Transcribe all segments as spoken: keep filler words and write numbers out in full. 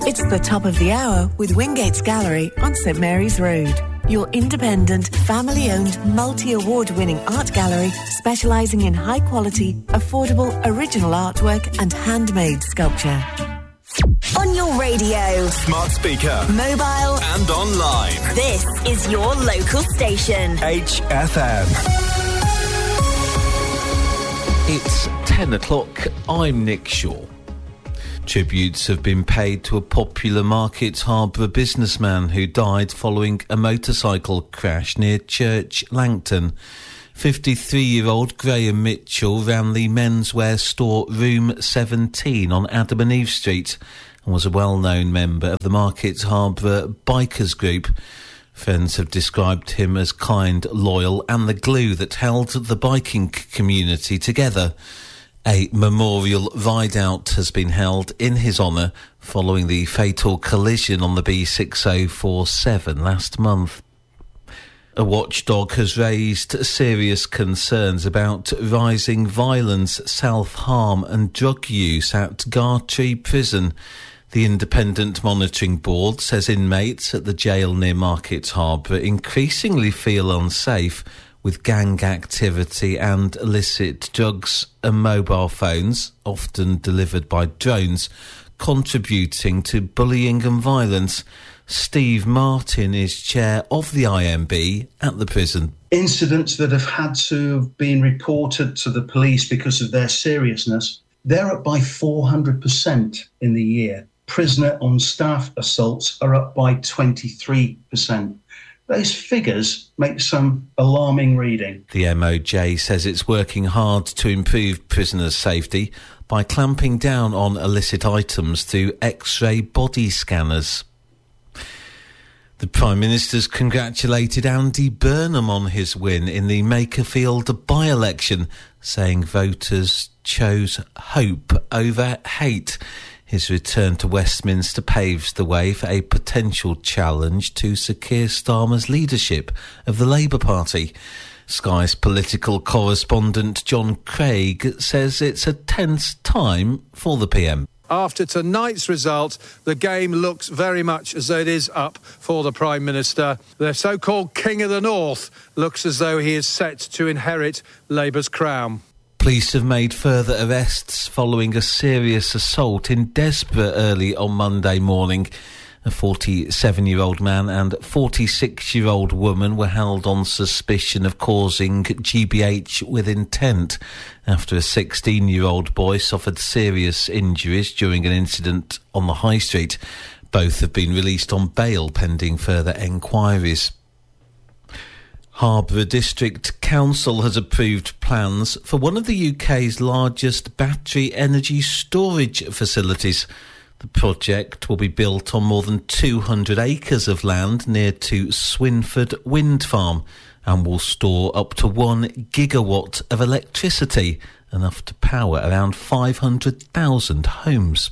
It's the top of the hour with Wingates Gallery on St Mary's Road. Your independent, family-owned, multi-award-winning art gallery specialising in high-quality, affordable, original artwork and handmade sculpture. On your radio, smart speaker, mobile and online. This is your local station. H F M. It's ten o'clock. I'm Nick Shaw. Tributes have been paid to a popular Market Harborough businessman who died following a motorcycle crash near Church Langton. fifty-three-year-old Graham Mitchell ran the menswear store Room seventeen on Adam and Eve Street and was a well-known member of the Market Harborough Bikers Group. Friends have described him as kind, loyal and the glue that held the biking community together. A memorial ride-out has been held in his honour following the fatal collision on the B six oh four seven last month. A watchdog has raised serious concerns about rising violence, self-harm and drug use at Gartree Prison. The Independent Monitoring Board says inmates at the jail near Market Harborough increasingly feel unsafe with gang activity and illicit drugs and mobile phones, often delivered by drones, contributing to bullying and violence. Steve Martin is chair of the I M B at the prison. Incidents that have had to have been reported to the police because of their seriousness, they're up by four hundred percent in the year. Prisoner on staff assaults are up by twenty-three percent. Those figures make some alarming reading. The M O J says it's working hard to improve prisoners' safety by clamping down on illicit items through X-ray body scanners. The Prime Minister's congratulated Andy Burnham on his win in the Makerfield by-election, saying voters chose hope over hate. His return to Westminster paves the way for a potential challenge to Sir Keir Starmer's leadership of the Labour Party. Sky's political correspondent John Craig says it's a tense time for the P M. After tonight's result, the game looks very much as though it is up for the Prime Minister. The so-called King of the North looks as though he is set to inherit Labour's crown. Police have made further arrests following a serious assault in Desborough early on Monday morning. A forty-seven-year-old man and forty-six-year-old woman were held on suspicion of causing G B H with intent after a sixteen-year-old boy suffered serious injuries during an incident on the High Street. Both have been released on bail pending further enquiries. Harborough District Council has approved plans for one of the U K's largest battery energy storage facilities. The project will be built on more than two hundred acres of land near to Swinford Wind Farm and will store up to one gigawatt of electricity, enough to power around five hundred thousand homes.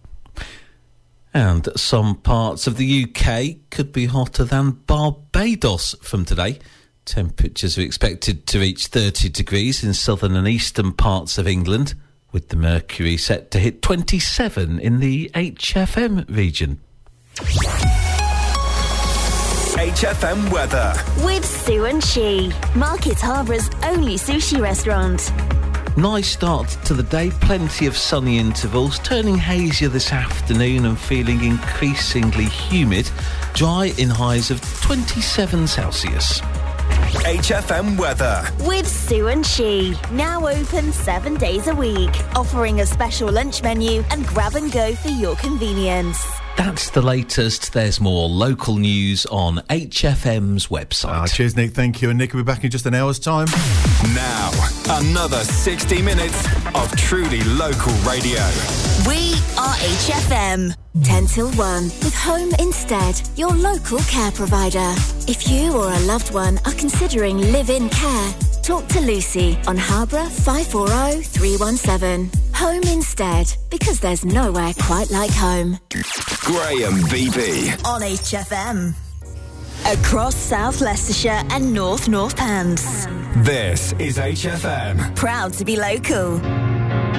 And some parts of the U K could be hotter than Barbados from today. Temperatures are expected to reach thirty degrees in southern and eastern parts of England, with the mercury set to hit twenty-seven in the H F M region. H F M weather. With Sue and She, Market Harbour's only sushi restaurant. Nice start to the day, plenty of sunny intervals, turning hazier this afternoon and feeling increasingly humid, dry in highs of twenty-seven Celsius. H F M weather. With Sue and She, now open seven days a week, offering a special lunch menu and grab and go for your convenience. That's the latest. There's more local news on H F M's website. Ah, cheers, Nick. Thank you. And Nick will be back in just an hour's time. Now, another sixty minutes of truly local radio. We are H F M. ten till one with Home Instead, your local care provider. If you or a loved one are considering live-in care, talk to Lucy on Harborough five four zero three one seven. Home Instead, because there's nowhere quite like home. Graham Beebe on H F M. Across South Leicestershire and North Northants. This is H F M. Proud to be local.